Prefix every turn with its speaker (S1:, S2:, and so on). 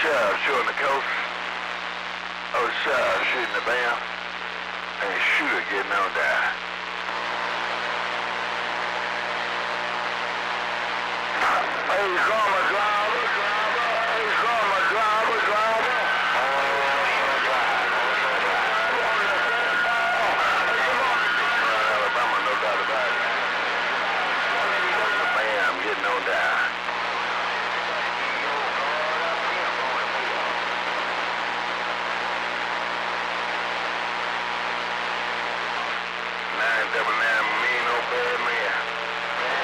S1: sheriff shooting the coast. Oh, sheriff shooting the band. And the shooter getting on down. Hey, call my driver.